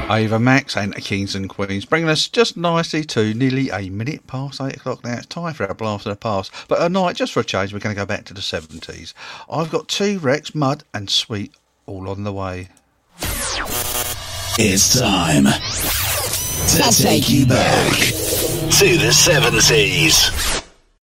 Ava Max and Kings and Queens, bringing us just nicely to nearly a minute past 8 o'clock now. It's time for our blast of the past. But at night, just for a change, we're going to go back to the 70s. I've got T-Rex, Mud and Sweet all on the way. It's time to take you back to the 70s.